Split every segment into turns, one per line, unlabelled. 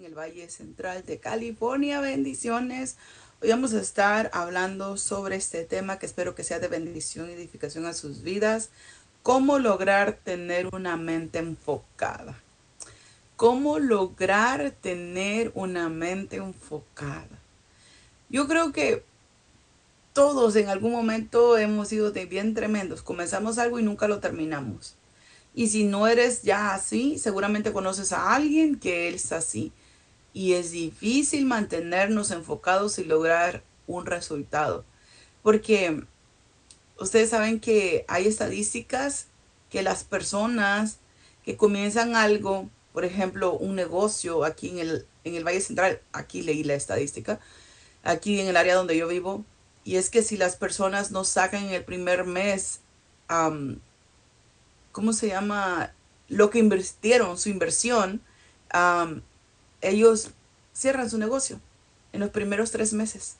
el Valle Central de California. Bendiciones. Hoy vamos a estar hablando sobre este tema que espero que sea de bendición y edificación a sus vidas. ¿Cómo lograr tener una mente enfocada? ¿Cómo lograr tener una mente enfocada? Yo creo que todos en algún momento hemos sido de bien tremendos. Comenzamos algo y nunca lo terminamos. Y si no eres ya así, seguramente conoces a alguien que es así. Y es difícil mantenernos enfocados y lograr un resultado. Porque ustedes saben que hay estadísticas que las personas que comienzan algo, por ejemplo, un negocio aquí en el Valle Central, aquí leí la estadística, aquí en el área donde yo vivo, y es que si las personas no sacan en el primer mes, um, ¿cómo se llama? Lo que invirtieron, su inversión, um, ellos cierran su negocio en los primeros 3 meses.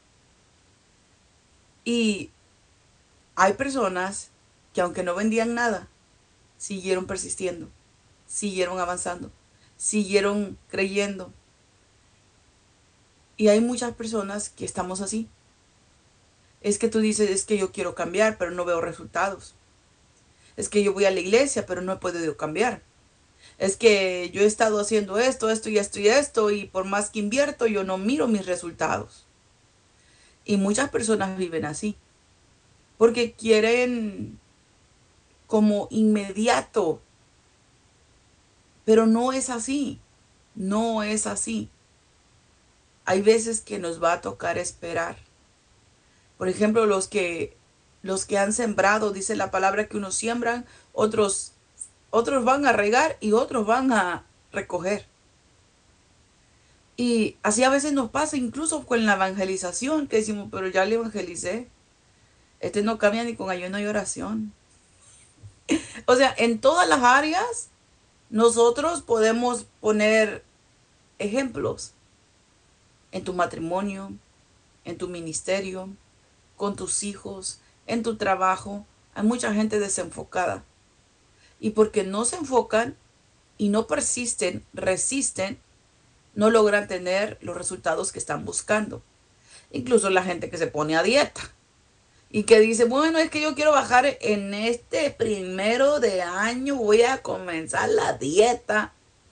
Y hay personas que aunque no vendían nada, siguieron persistiendo, siguieron avanzando, siguieron creyendo. Y hay muchas personas que estamos así. Es que tú dices, es que yo quiero cambiar, pero no veo resultados. Es que yo voy a la iglesia, pero no he podido cambiar. Es que yo he estado haciendo esto, esto y esto y esto, y por más que invierto, yo no miro mis resultados. Y muchas personas viven así, porque quieren como inmediato, pero no es así, no es así. Hay veces que nos va a tocar esperar. Por ejemplo, los que han sembrado, dice la palabra que unos siembran, otros van a regar y otros van a recoger. Y así a veces nos pasa incluso con la evangelización, que decimos, pero ya le evangelicé. Este no cambia ni con ayuno y oración. O sea, en todas las áreas nosotros podemos poner ejemplos. En tu matrimonio, en tu ministerio, con tus hijos, en tu trabajo. Hay mucha gente desenfocada. Y porque no se enfocan y no persisten, resisten, no logran tener los resultados que están buscando. Incluso la gente que se pone a dieta y que dice, bueno, es que yo quiero bajar en este primero de año, voy a comenzar la dieta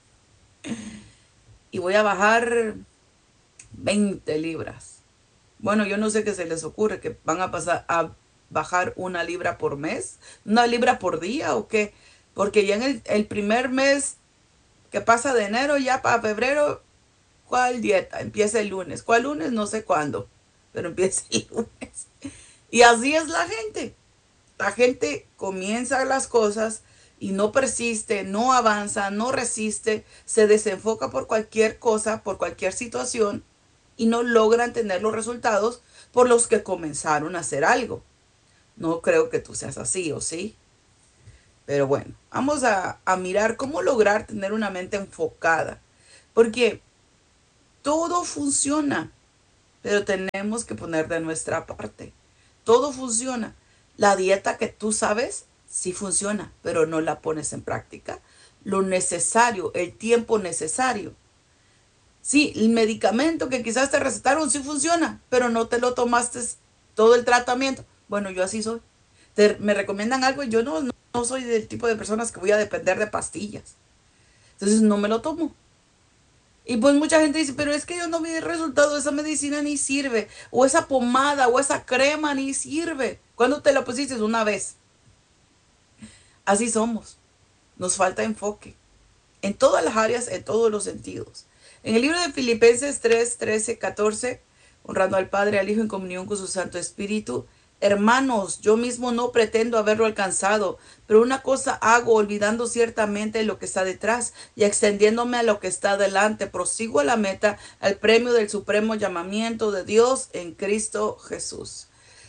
y voy a bajar 20 libras. Bueno, yo no sé qué se les ocurre, que van a pasar a bajar 1 libra por mes, 1 libra por día o qué. Porque ya en el primer mes que pasa de enero ya para febrero, ¿cuál dieta? Empieza el lunes. ¿Cuál lunes? No sé cuándo, pero empieza el lunes. Y así es la gente. La gente comienza las cosas y no persiste, no avanza, no resiste, se desenfoca por cualquier cosa, por cualquier situación y no logran tener los resultados por los que comenzaron a hacer algo. No creo que tú seas así, ¿o sí? Pero bueno, vamos a mirar cómo lograr tener una mente enfocada. Porque todo funciona, pero tenemos que poner de nuestra parte. Todo funciona. La dieta que tú sabes, sí funciona, pero no la pones en práctica. Lo necesario, el tiempo necesario. Sí, el medicamento que quizás te recetaron sí funciona, pero no te lo tomaste todo el tratamiento. Bueno, yo así soy. Me recomiendan algo y yo no soy del tipo de personas que voy a depender de pastillas. Entonces no me lo tomo. Y pues mucha gente dice, pero es que yo no vi el resultado, esa medicina ni sirve, o esa pomada, o esa crema ni sirve. ¿Cuándo te la pusiste? Una vez. Así somos. Nos falta enfoque. En todas las áreas, en todos los sentidos. En el libro de Filipenses 3, 13, 14, honrando al Padre, al Hijo en comunión con su Santo Espíritu. Hermanos, yo mismo no pretendo haberlo alcanzado, pero una cosa hago, olvidando ciertamente lo que está detrás y extendiéndome a lo que está delante, prosigo a la meta, al premio del supremo llamamiento de Dios en Cristo Jesús.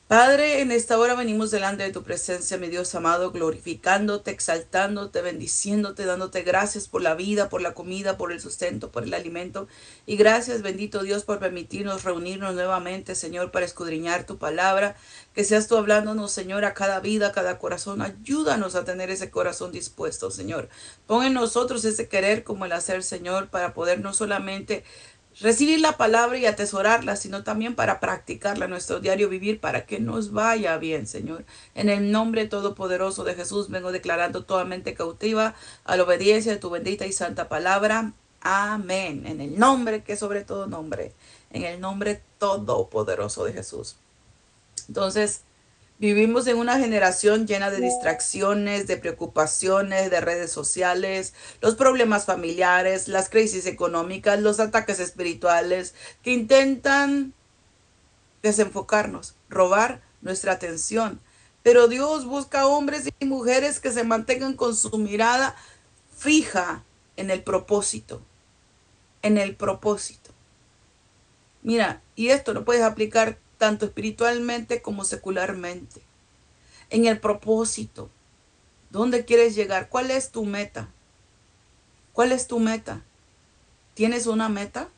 Padre, en esta hora venimos delante de tu presencia, mi Dios amado, glorificándote, exaltándote, bendiciéndote, dándote gracias por la vida, por la comida, por el sustento, por el alimento. Y gracias, bendito Dios, por permitirnos reunirnos nuevamente, Señor, para escudriñar tu palabra. Que seas tú hablándonos, Señor, a cada vida, a cada corazón. Ayúdanos a tener ese corazón dispuesto, Señor. Pon en nosotros ese querer como el hacer, Señor, para poder no solamente recibir la palabra y atesorarla, sino también para practicarla en nuestro diario vivir, para que nos vaya bien, Señor. En el nombre todopoderoso de Jesús vengo declarando toda mente cautiva a la obediencia de tu bendita y santa palabra. Amén. En el nombre que sobre todo nombre, en el nombre todopoderoso de Jesús. Entonces, vivimos en una generación llena de distracciones, de preocupaciones, de redes sociales, los problemas familiares, las crisis económicas, los ataques espirituales que intentan desenfocarnos, robar nuestra atención. Pero Dios busca hombres y mujeres que se mantengan con su mirada fija en el propósito, en el propósito. Mira, y esto lo puedes aplicar tanto espiritualmente como secularmente. En el propósito. ¿Dónde quieres llegar? ¿Cuál es tu meta? ¿Cuál es tu meta? ¿Tienes una meta?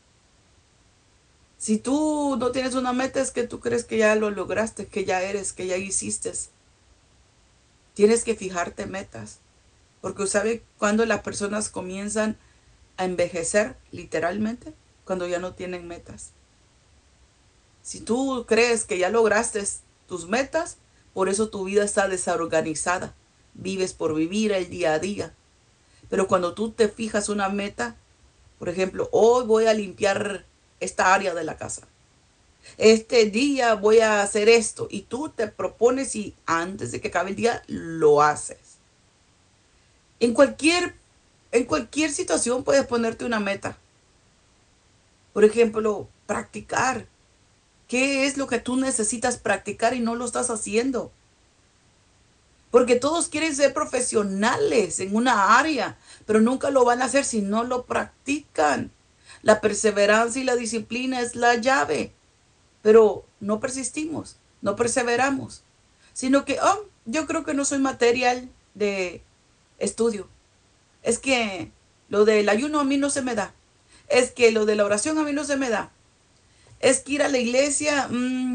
Si tú no tienes una meta es que tú crees que ya lo lograste, que ya eres, que ya hiciste. Tienes que fijarte metas. Porque ¿sabe cuándo las personas comienzan a envejecer literalmente? Cuando ya no tienen metas. Si tú crees que ya lograste tus metas, por eso tu vida está desorganizada. Vives por vivir el día a día. Pero cuando tú te fijas una meta, por ejemplo, hoy voy a limpiar esta área de la casa. Este día voy a hacer esto. Y tú te propones y antes de que acabe el día lo haces. En cualquier, en cualquier situación puedes ponerte una meta. Por ejemplo, practicar. ¿Qué es lo que tú necesitas practicar y no lo estás haciendo? Porque todos quieren ser profesionales en una área, pero nunca lo van a hacer si no lo practican. La perseverancia y la disciplina es la llave, pero no persistimos, no perseveramos, sino que, oh, yo creo que no soy material de estudio. Es que lo del ayuno a mí no se me da. Es que lo de la oración a mí no se me da. Es que ir a la iglesia,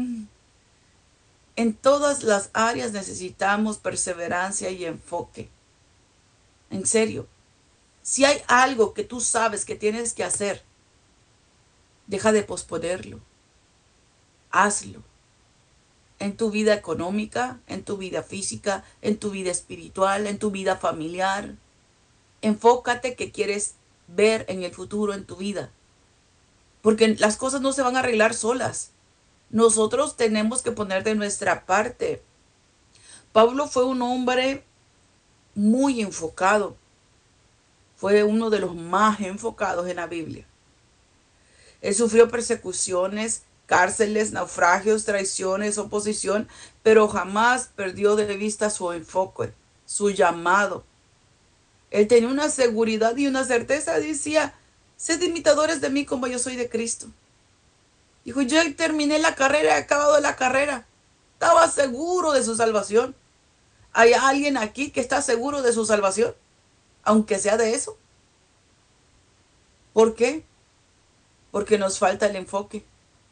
en todas las áreas necesitamos perseverancia y enfoque. En serio. Si hay algo que tú sabes que tienes que hacer, deja de posponerlo. Hazlo. En tu vida económica, en tu vida física, en tu vida espiritual, en tu vida familiar. Enfócate qué quieres ver en el futuro en tu vida. Porque las cosas no se van a arreglar solas. Nosotros tenemos que poner de nuestra parte. Pablo fue un hombre muy enfocado. Fue uno de los más enfocados en la Biblia. Él sufrió persecuciones, cárceles, naufragios, traiciones, oposición, pero jamás perdió de vista su enfoque, su llamado. Él tenía una seguridad y una certeza. Decía, sed imitadores de mí como yo soy de Cristo. Dijo, yo terminé la carrera, he acabado la carrera. Estaba seguro de su salvación. ¿Hay alguien aquí que está seguro de su salvación? Aunque sea de eso. ¿Por qué? Porque nos falta el enfoque.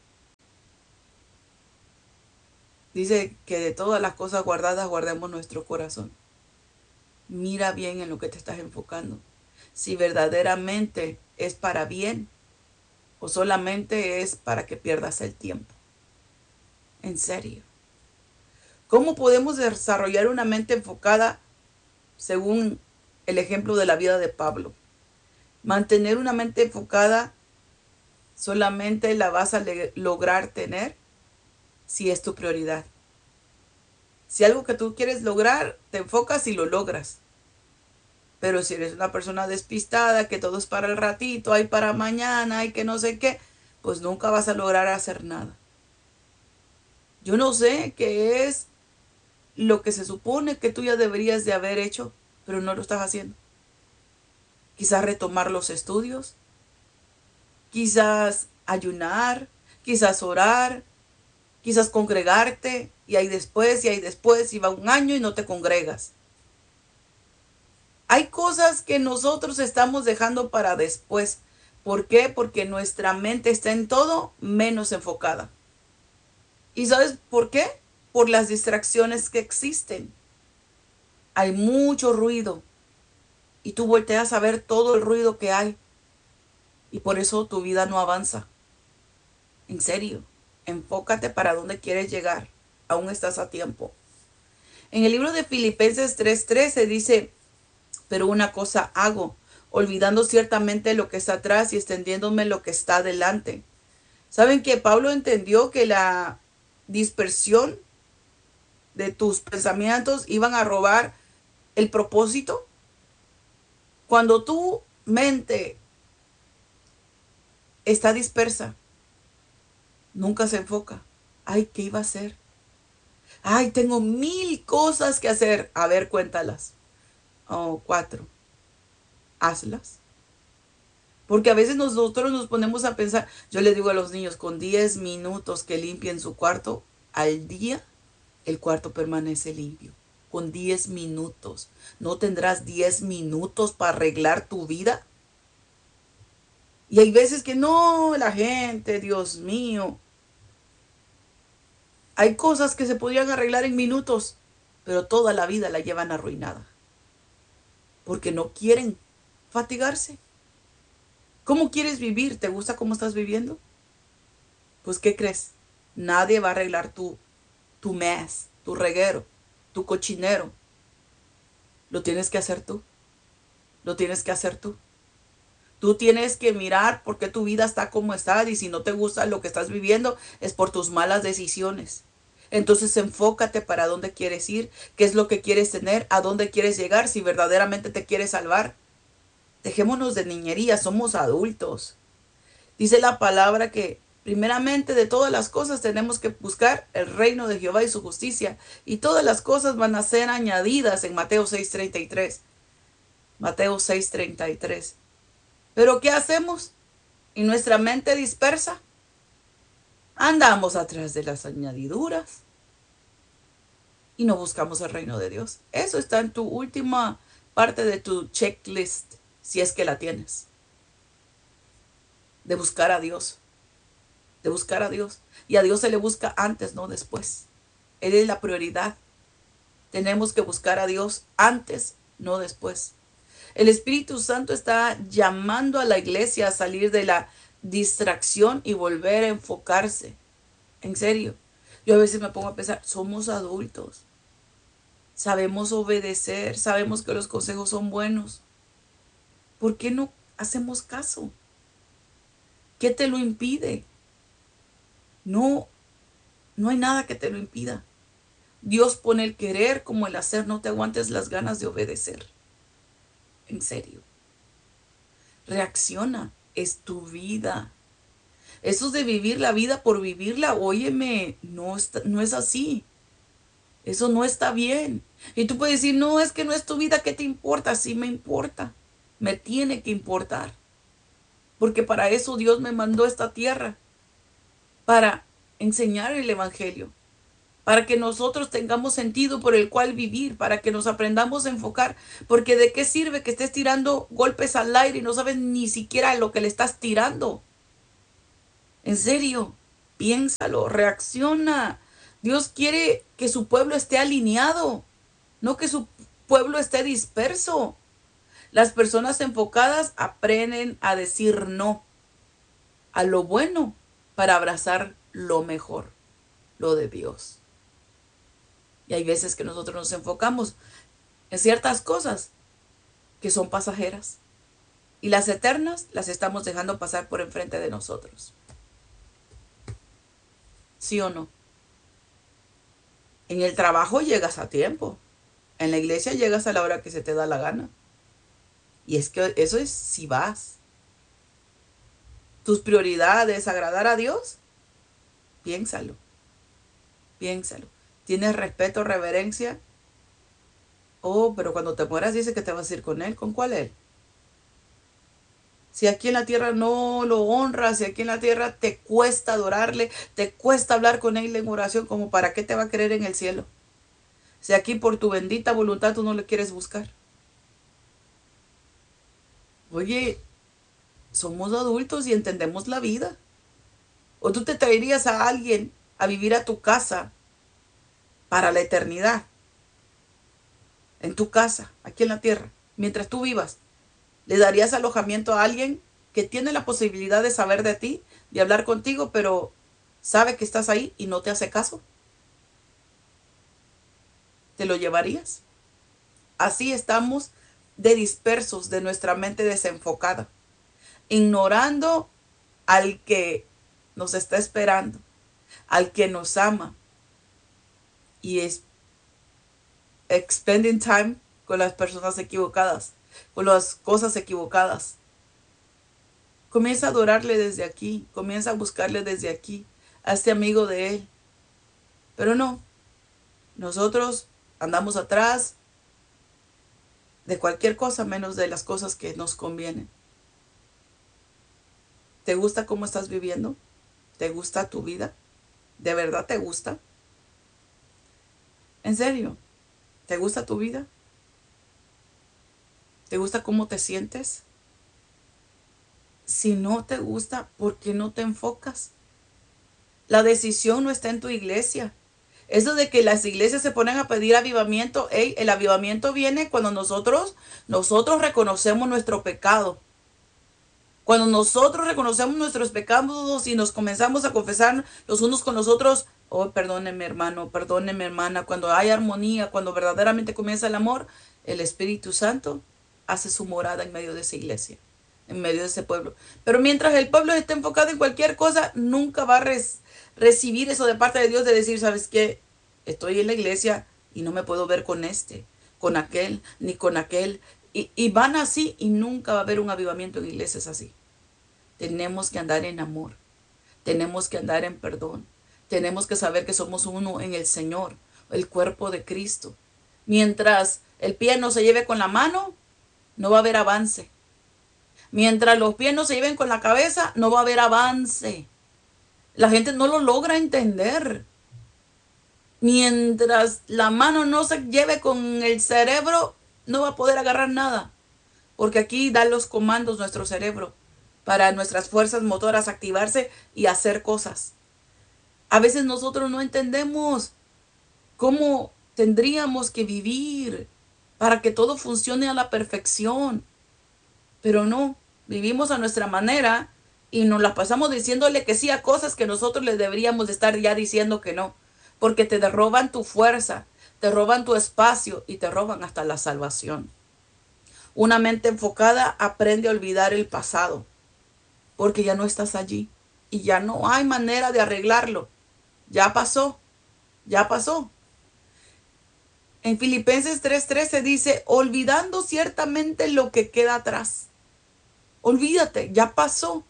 Dice que de todas las cosas guardadas guardemos nuestro corazón. Mira bien en lo que te estás enfocando. Si verdaderamente es para bien o solamente es para que pierdas el tiempo. En serio. ¿Cómo podemos desarrollar una mente enfocada según el ejemplo de la vida de Pablo? Mantener una mente enfocada solamente la vas a lograr tener si es tu prioridad. Si algo que tú quieres lograr, te enfocas y lo logras. Pero si eres una persona despistada, que todo es para el ratito, hay para mañana, hay que no sé qué, pues nunca vas a lograr hacer nada. Yo no sé qué es lo que se supone que tú ya deberías de haber hecho, pero no lo estás haciendo. Quizás retomar los estudios, quizás ayunar, quizás orar, Quizás congregarte y ahí después, y va un año y no te congregas. Hay cosas que nosotros estamos dejando para después. ¿Por qué? Porque nuestra mente está en todo menos enfocada. ¿Y sabes por qué? Por las distracciones que existen. Hay mucho ruido y tú volteas a ver todo el ruido que hay y por eso tu vida no avanza. En serio, enfócate para dónde quieres llegar. Aún estás a tiempo. En el libro de Filipenses 3:13 dice, pero una cosa hago, olvidando ciertamente lo que está atrás y extendiéndome lo que está delante. ¿Saben que Pablo entendió que la dispersión de tus pensamientos iban a robar el propósito? Cuando tu mente está dispersa, nunca se enfoca. Ay, ¿qué iba a hacer? Ay, tengo 1000 cosas que hacer. A ver, cuéntalas. Oh, 4. Hazlas. Porque a veces nosotros nos ponemos a pensar, yo le digo a los niños, con 10 minutos que limpien su cuarto al día, el cuarto permanece limpio. Con 10 minutos. ¿No tendrás 10 minutos para arreglar tu vida? Y hay veces que no, la gente, Dios mío. Hay cosas que se podrían arreglar en minutos, pero toda la vida la llevan arruinada. Porque no quieren fatigarse. ¿Cómo quieres vivir? ¿Te gusta cómo estás viviendo? Pues, ¿qué crees? Nadie va a arreglar tu mess, tu reguero, tu cochinero. Lo tienes que hacer tú. Lo tienes que hacer tú. Tú tienes que mirar por qué tu vida está como está y si no te gusta lo que estás viviendo es por tus malas decisiones. Entonces enfócate para dónde quieres ir, qué es lo que quieres tener, a dónde quieres llegar, si verdaderamente te quieres salvar. Dejémonos de niñería, somos adultos. Dice la palabra que primeramente de todas las cosas tenemos que buscar el reino de Jehová y su justicia. Y todas las cosas van a ser añadidas en Mateo 6:33. Mateo 6:33. Pero ¿qué hacemos? ¿Y nuestra mente dispersa? Andamos atrás de las añadiduras y no buscamos el reino de Dios. Eso está en tu última parte de tu checklist, si es que la tienes. De buscar a Dios. De buscar a Dios. Y a Dios se le busca antes, no después. Él es la prioridad. Tenemos que buscar a Dios antes, no después. El Espíritu Santo está llamando a la iglesia a salir de la distracción y volver a enfocarse. En serio. Yo a veces me pongo a pensar, somos adultos. Sabemos obedecer, sabemos que los consejos son buenos. ¿Por qué no hacemos caso? ¿Qué te lo impide? No, no hay nada que te lo impida. Dios pone el querer como el hacer, no te aguantes las ganas de obedecer. En serio. Reacciona, es tu vida. Eso de vivir la vida por vivirla, óyeme, no es así. Eso no está bien. Y tú puedes decir, no, es que no es tu vida, ¿qué te importa? Sí me importa. Me tiene que importar. Porque para eso Dios me mandó a esta tierra. Para enseñar el Evangelio. Para que nosotros tengamos sentido por el cual vivir. Para que nos aprendamos a enfocar. Porque de qué sirve que estés tirando golpes al aire y no sabes ni siquiera lo que le estás tirando. En serio, piénsalo, reacciona. Dios quiere que su pueblo esté alineado, no que su pueblo esté disperso. Las personas enfocadas aprenden a decir no a lo bueno para abrazar lo mejor, lo de Dios. Y hay veces que nosotros nos enfocamos en ciertas cosas que son pasajeras y las eternas las estamos dejando pasar por enfrente de nosotros. ¿Sí o no? En el trabajo llegas a tiempo. En la iglesia llegas a la hora que se te da la gana. Y es que eso es si vas. Tus prioridades, agradar a Dios, piénsalo. Piénsalo. ¿Tienes respeto, reverencia? Oh, pero cuando te mueras dice que te vas a ir con Él. ¿Con cuál Él? Si aquí en la tierra no lo honras, si aquí en la tierra te cuesta adorarle, te cuesta hablar con él en oración, ¿como para qué te va a creer en el cielo? Si aquí por tu bendita voluntad tú no le quieres buscar. Oye, somos adultos y entendemos la vida. ¿O tú te traerías a alguien a vivir a tu casa para la eternidad? En tu casa, aquí en la tierra, mientras tú vivas. ¿Le darías alojamiento a alguien que tiene la posibilidad de saber de ti, de hablar contigo, pero sabe que estás ahí y no te hace caso? ¿Te lo llevarías? Así estamos de dispersos, de nuestra mente desenfocada, ignorando al que nos está esperando, al que nos ama y es spending time con las personas equivocadas, con las cosas equivocadas. Comienza a adorarle desde aquí, comienza a buscarle desde aquí, hazte amigo de él. Pero no, nosotros andamos atrás de cualquier cosa menos de las cosas que nos convienen. ¿Te gusta cómo estás viviendo? ¿Te gusta tu vida? ¿De verdad te gusta? ¿En serio? ¿Te gusta tu vida? ¿Te gusta cómo te sientes? Si no te gusta, ¿por qué no te enfocas? La decisión no está en tu iglesia. Eso de que las iglesias se ponen a pedir avivamiento, hey, el avivamiento viene cuando nosotros reconocemos nuestro pecado. Cuando nosotros reconocemos nuestros pecados y nos comenzamos a confesar los unos con los otros, oh, perdóneme hermano, perdóneme hermana, cuando hay armonía, cuando verdaderamente comienza el amor, el Espíritu Santo hace su morada en medio de esa iglesia, en medio de ese pueblo. Pero mientras el pueblo esté enfocado en cualquier cosa, nunca va a recibir eso de parte de Dios de decir, ¿sabes qué? Estoy en la iglesia y no me puedo ver con este, con aquel, ni con aquel. Y van así y nunca va a haber un avivamiento en iglesias así. Tenemos que andar en amor. Tenemos que andar en perdón. Tenemos que saber que somos uno en el Señor, el cuerpo de Cristo. Mientras el pie no se lleve con la mano, no va a haber avance. Mientras los pies no se lleven con la cabeza, no va a haber avance. La gente no lo logra entender. Mientras la mano no se lleve con el cerebro, no va a poder agarrar nada. Porque aquí da los comandos nuestro cerebro para nuestras fuerzas motoras activarse y hacer cosas. A veces nosotros no entendemos cómo tendríamos que vivir para que todo funcione a la perfección. Pero no, vivimos a nuestra manera y nos la pasamos diciéndole que sí a cosas que nosotros les deberíamos de estar ya diciendo que no. Porque te roban tu fuerza, te roban tu espacio y te roban hasta la salvación. Una mente enfocada aprende a olvidar el pasado, porque ya no estás allí y ya no hay manera de arreglarlo. Ya pasó, ya pasó. En Filipenses 3:13 dice, olvidando ciertamente lo que queda atrás. Olvídate, ya pasó.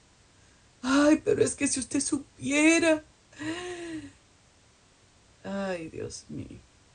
Ay, pero es que si usted supiera. Ay, Dios mío.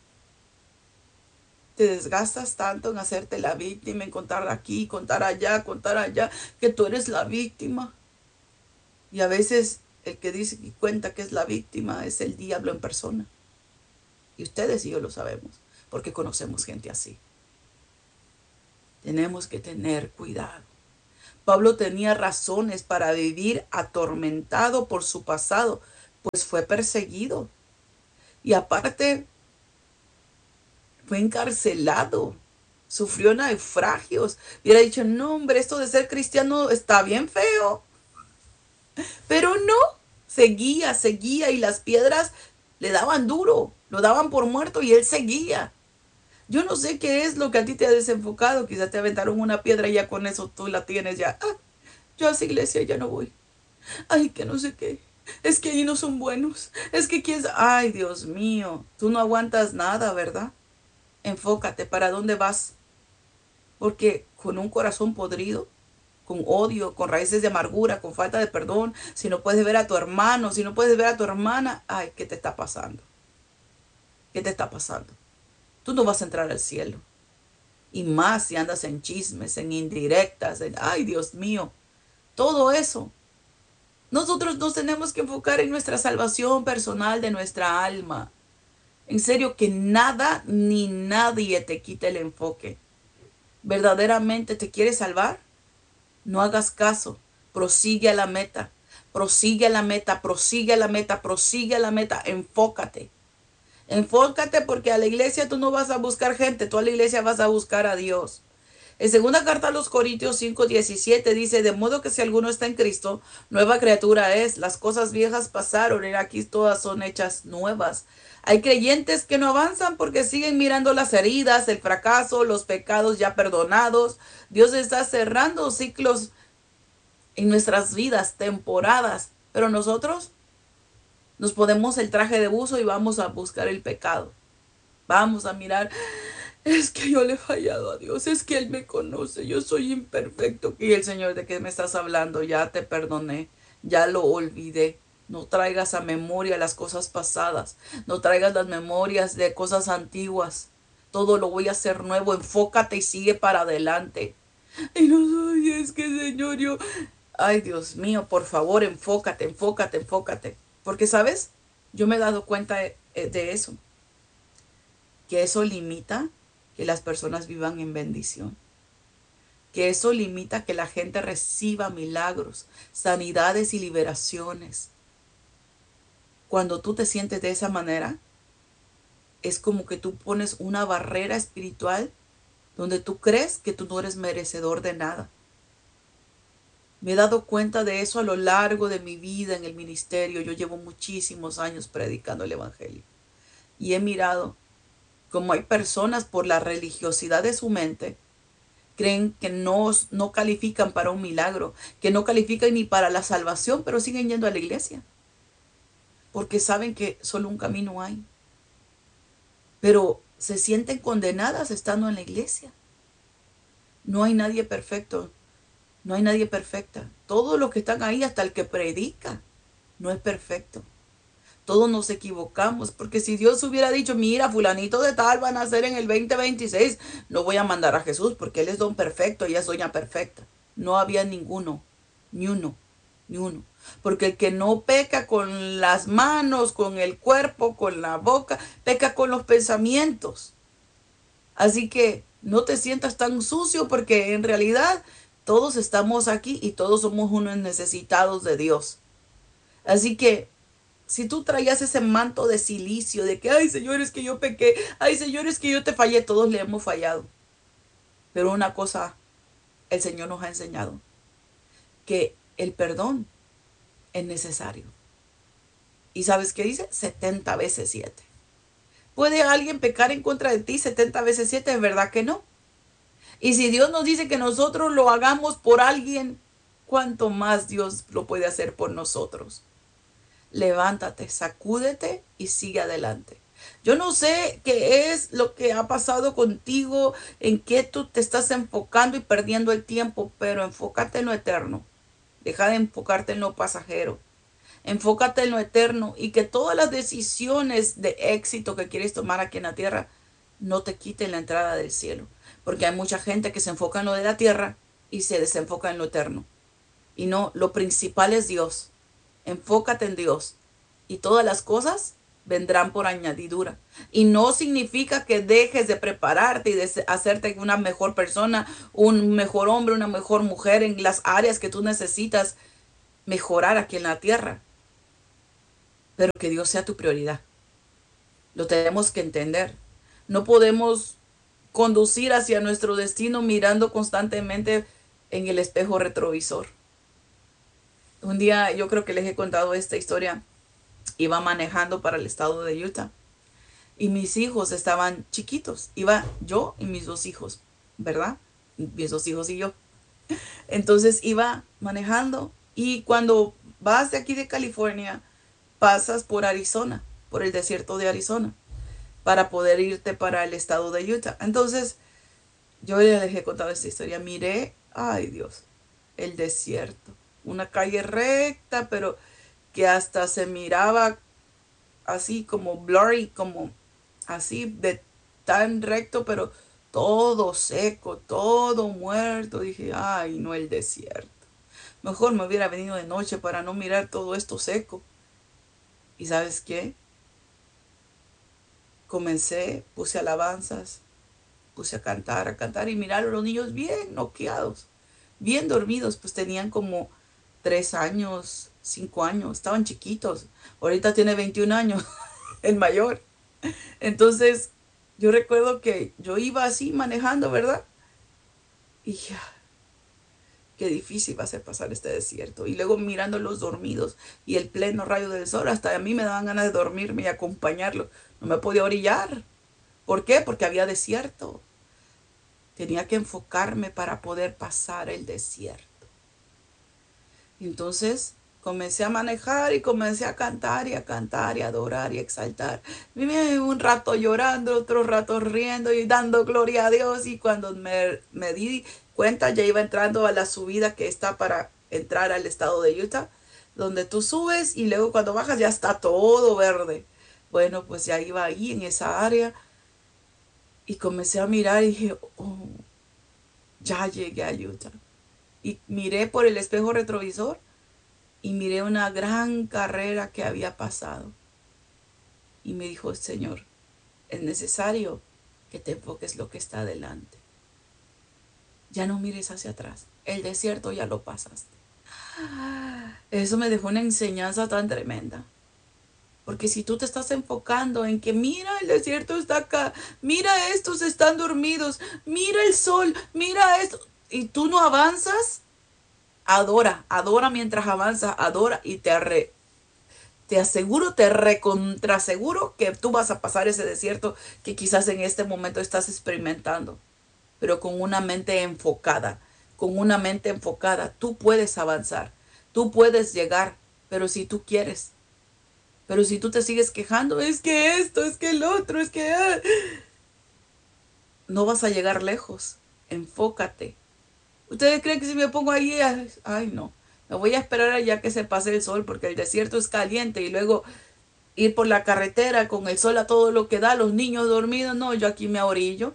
Te desgastas tanto en hacerte la víctima, en contar aquí, contar allá, que tú eres la víctima. Y a veces el que dice y cuenta que es la víctima es el diablo en persona. Y ustedes y yo lo sabemos, porque conocemos gente así. Tenemos que tener cuidado. Pablo tenía razones para vivir atormentado por su pasado, pues fue perseguido. Y aparte, fue encarcelado. Sufrió naufragios. Hubiera dicho, no, hombre, esto de ser cristiano está bien feo. Pero no, seguía y las piedras le daban duro, lo daban por muerto y él seguía. Yo no sé qué es lo que a ti te ha desenfocado. Quizás te aventaron una piedra y ya con eso tú la tienes ya. Ah, yo a esa iglesia ya no voy. Ay, que no sé qué. Es que ahí no son buenos. Es que quién sabe. Ay, Dios mío. Tú no aguantas nada, ¿verdad? Enfócate. ¿Para dónde vas? Porque con un corazón podrido, con odio, con raíces de amargura, con falta de perdón, si no puedes ver a tu hermano, si no puedes ver a tu hermana, ay, ¿qué te está pasando? ¿Qué te está pasando? Tú no vas a entrar al cielo. Y más si andas en chismes, en indirectas, ay Dios mío, todo eso. Nosotros nos tenemos que enfocar en nuestra salvación personal de nuestra alma. En serio, que nada ni nadie te quite el enfoque. ¿Verdaderamente te quieres salvar? No hagas caso. Prosigue a la meta. Prosigue a la meta, prosigue a la meta, prosigue a la meta. Enfócate. Enfócate porque a la iglesia tú no vas a buscar gente, tú a la iglesia vas a buscar a Dios. En segunda carta a los Corintios 5:17 dice, de modo que si alguno está en Cristo, nueva criatura es, las cosas viejas pasaron, y aquí todas son hechas nuevas. Hay creyentes que no avanzan porque siguen mirando las heridas, el fracaso, los pecados ya perdonados. Dios está cerrando ciclos en nuestras vidas, temporadas, pero nosotros nos ponemos el traje de buzo y vamos a buscar el pecado. Vamos a mirar, es que yo le he fallado a Dios, es que Él me conoce, yo soy imperfecto. Y el Señor, ¿de qué me estás hablando? Ya te perdoné, ya lo olvidé. No traigas a memoria las cosas pasadas, no traigas las memorias de cosas antiguas. Todo lo voy a hacer nuevo, enfócate y sigue para adelante. Y no soy, es que Señor, yo... Ay, Dios mío, por favor, enfócate, enfócate, enfócate. Porque, ¿sabes? Yo me he dado cuenta de eso, que eso limita que las personas vivan en bendición, que eso limita que la gente reciba milagros, sanidades y liberaciones. Cuando tú te sientes de esa manera, es como que tú pones una barrera espiritual donde tú crees que tú no eres merecedor de nada. Me he dado cuenta de eso a lo largo de mi vida en el ministerio. Yo llevo muchísimos años predicando el evangelio y he mirado cómo hay personas por la religiosidad de su mente creen que no califican para un milagro, que no califican ni para la salvación, pero siguen yendo a la iglesia porque saben que solo un camino hay. Pero se sienten condenadas estando en la iglesia. No hay nadie perfecto. No hay nadie perfecta. Todos los que están ahí, hasta el que predica, no es perfecto. Todos nos equivocamos, porque si Dios hubiera dicho, mira, fulanito de tal va a nacer en el 2026, no voy a mandar a Jesús porque Él es don perfecto, ella es doña perfecta. No había ninguno, ni uno, ni uno. Porque el que no peca con las manos, con el cuerpo, con la boca, peca con los pensamientos. Así que no te sientas tan sucio porque en realidad todos estamos aquí y todos somos unos necesitados de Dios. Así que si tú traías ese manto de silicio de que, ay señores que yo pequé, ay señores que yo te fallé, todos le hemos fallado. Pero una cosa el Señor nos ha enseñado, que el perdón es necesario. ¿Y sabes qué dice? 70 veces 7. ¿Puede alguien pecar en contra de ti 70 veces 7? Es verdad que no. Y si Dios nos dice que nosotros lo hagamos por alguien, ¿cuánto más Dios lo puede hacer por nosotros? Levántate, sacúdete y sigue adelante. Yo no sé qué es lo que ha pasado contigo, en qué tú te estás enfocando y perdiendo el tiempo, pero enfócate en lo eterno. Deja de enfocarte en lo pasajero. Enfócate en lo eterno y que todas las decisiones de éxito que quieres tomar aquí en la tierra no te quiten la entrada del cielo. Porque hay mucha gente que se enfoca en lo de la tierra y se desenfoca en lo eterno. Y no, lo principal es Dios. Enfócate en Dios y todas las cosas vendrán por añadidura. Y no significa que dejes de prepararte y de hacerte una mejor persona, un mejor hombre, una mejor mujer en las áreas que tú necesitas mejorar aquí en la tierra. Pero que Dios sea tu prioridad. Lo tenemos que entender. No podemos conducir hacia nuestro destino mirando constantemente en el espejo retrovisor. Un día, yo creo que les he contado esta historia, iba manejando para el estado de Utah y mis hijos estaban chiquitos. Iba yo y mis dos hijos, ¿verdad? Mis dos hijos y yo. Entonces iba manejando y cuando vas de aquí de California, pasas por Arizona, por el desierto de Arizona, para poder irte para el estado de Utah. Entonces, yo les he contado esta historia. Miré, ay Dios, el desierto. Una calle recta, pero que hasta se miraba así como blurry, como así de tan recto, pero todo seco, todo muerto. Dije, ay, no, el desierto. Mejor me hubiera venido de noche para no mirar todo esto seco. ¿Y sabes qué? Comencé, puse alabanzas, puse a cantar y miraron los niños bien noqueados, bien dormidos, pues tenían como 3 años, 5 años, estaban chiquitos. Ahorita tiene 21 años, el mayor. Entonces, yo recuerdo que yo iba así manejando, ¿verdad? Y ya, qué difícil va a ser pasar este desierto. Y luego mirando los dormidos y el pleno rayo del sol, hasta a mí me daban ganas de dormirme y acompañarlos. No me podía orillar. ¿Por qué? Porque había desierto. Tenía que enfocarme para poder pasar el desierto. Entonces comencé a manejar y comencé a cantar y a cantar y a adorar y a exaltar. Viví un rato llorando, otro rato riendo y dando gloria a Dios. Y cuando me di cuenta, ya iba entrando a la subida que está para entrar al estado de Utah, donde tú subes y luego cuando bajas ya está todo verde. Bueno, pues ya iba ahí en esa área y comencé a mirar y dije, oh, ya llegué a Utah. Y miré por el espejo retrovisor y miré una gran carrera que había pasado. Y me dijo el Señor, es necesario que te enfoques lo que está adelante. Ya no mires hacia atrás. El desierto ya lo pasaste. Eso me dejó una enseñanza tan tremenda. Porque si tú te estás enfocando en que mira, el desierto está acá, mira, estos están dormidos, mira el sol, mira esto, y tú no avanzas, adora, adora mientras avanzas, adora y te aseguro, te recontraseguro que tú vas a pasar ese desierto que quizás en este momento estás experimentando, pero con una mente enfocada, con una mente enfocada, tú puedes avanzar, tú puedes llegar, pero si tú quieres. Pero si tú te sigues quejando, es que esto, es que el otro, es que no vas a llegar lejos. Enfócate. ¿Ustedes creen que si me pongo ahí, ay no, me voy a esperar allá que se pase el sol porque el desierto es caliente y luego ir por la carretera con el sol a todo lo que da, los niños dormidos? No, yo aquí me orillo.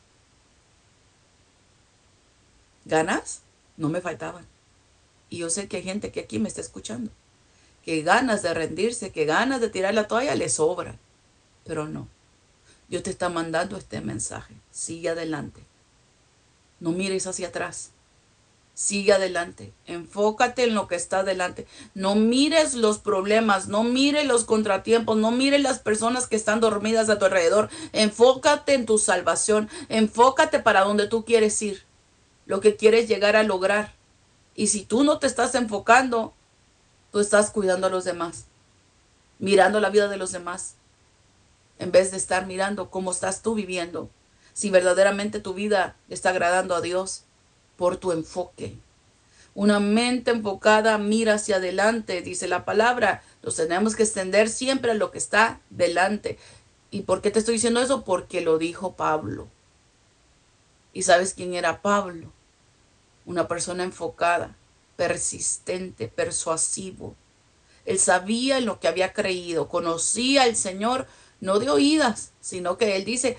¿Ganas? No me faltaban. Y yo sé que hay gente que aquí me está escuchando, que ganas de rendirse, que ganas de tirar la toalla le sobra. Pero no, Dios te está mandando este mensaje. Sigue adelante. No mires hacia atrás. Sigue adelante. Enfócate en lo que está adelante. No mires los problemas, no mires los contratiempos, no mires las personas que están dormidas a tu alrededor. Enfócate en tu salvación. Enfócate para donde tú quieres ir, lo que quieres llegar a lograr. Y si tú no te estás enfocando, tú estás cuidando a los demás, mirando la vida de los demás, en vez de estar mirando cómo estás tú viviendo. Si verdaderamente tu vida está agradando a Dios por tu enfoque. Una mente enfocada mira hacia adelante, dice la palabra. Nos tenemos que extender siempre a lo que está delante. ¿Y por qué te estoy diciendo eso? Porque lo dijo Pablo. ¿Y sabes quién era Pablo? Una persona enfocada, persistente, persuasivo. Él sabía en lo que había creído, conocía al Señor, no de oídas, sino que él dice,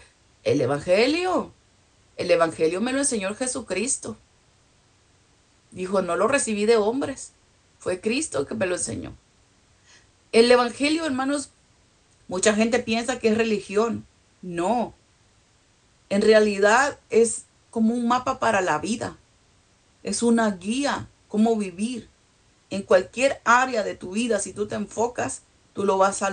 el Evangelio me lo enseñó Jesucristo. Dijo, no lo recibí de hombres, fue Cristo que me lo enseñó. El Evangelio, hermanos, mucha gente piensa que es religión. No, en realidad es como un mapa para la vida. Es una guía, cómo vivir. En cualquier área de tu vida, si tú te enfocas, tú lo vas a